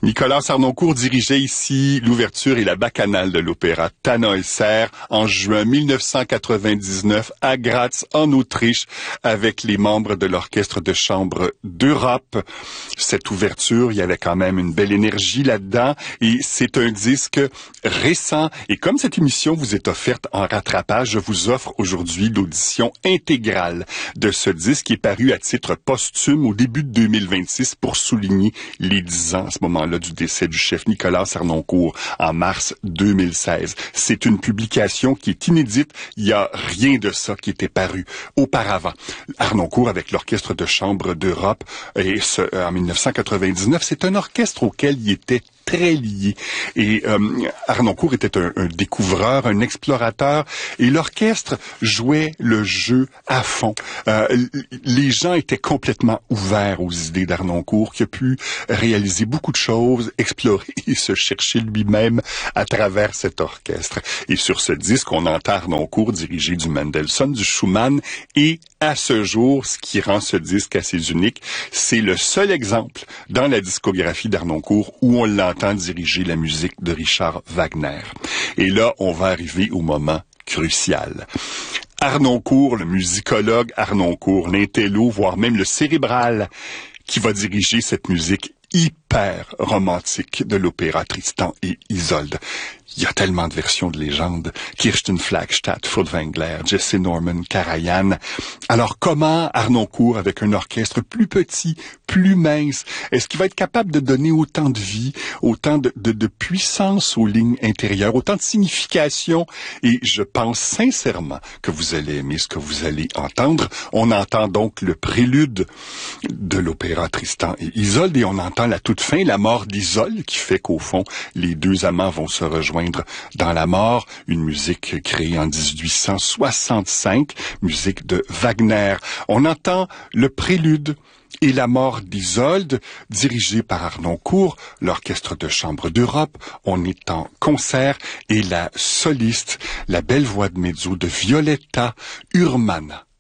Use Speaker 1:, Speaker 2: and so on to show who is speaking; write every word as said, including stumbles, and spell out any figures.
Speaker 1: Nicolas Harnoncourt dirigeait ici l'ouverture et la bacchanale de l'opéra Tannhäuser en juin mille neuf cent quatre-vingt-dix-neuf à Graz, en Autriche, avec les membres de l'Orchestre de chambre d'Europe. Cette ouverture, il y avait quand même une belle énergie là-dedans et c'est un disque récent. Et comme cette émission vous est offerte en rattrapage, je vous offre aujourd'hui l'audition intégrale de ce disque qui est paru à titre posthume au début de deux mille vingt-six pour souligner les dix ans à ce moment-là du décès du chef Nicolas Harnoncourt en mars deux mille seize. C'est une publication qui est inédite. Il n'y a rien de ça qui était paru auparavant. Harnoncourt avec l'Orchestre de chambre d'Europe et ce, en mille neuf cent quatre-vingt-dix-neuf, c'est un orchestre auquel il était très lié. Et euh, Harnoncourt était un, un découvreur, un explorateur, et l'orchestre jouait le jeu à fond. Euh, les gens étaient complètement ouverts aux idées d'Harnoncourt, qui a pu réaliser beaucoup de choses, explorer et se chercher lui-même à travers cet orchestre. Et sur ce disque, on entend Harnoncourt diriger du Mendelssohn, du Schumann, et à ce jour, ce qui rend ce disque assez unique, c'est le seul exemple dans la discographie d'Harnoncourt où on l'entend diriger la musique de Richard Wagner. Et là, on va arriver au moment crucial. Harnoncourt, le musicologue Harnoncourt, l'intello, voire même le cérébral, qui va diriger cette musique hyper romantique de l'opéra Tristan et Isolde. Il y a tellement de versions de légende. Kirsten Flagstadt, Furtwängler, Jesse Norman, Karajan. Alors comment Harnoncourt, avec un orchestre plus petit, plus mince, est-ce qu'il va être capable de donner autant de vie, autant de, de, de puissance aux lignes intérieures, autant de signification? Et je pense sincèrement que vous allez aimer ce que vous allez entendre. On entend donc le prélude de l'opéra Tristan et Isolde et on entend la toute fin, la mort d'Isolde, qui fait qu'au fond, les deux amants vont se rejoindre dans la mort, une musique créée en dix-huit cent soixante-cinq, musique de Wagner. On entend le prélude et la mort d'Isolde, dirigée par Harnoncourt, l'Orchestre de chambre d'Europe. On est en concert et la soliste, la belle voix de mezzo de Violetta Urmana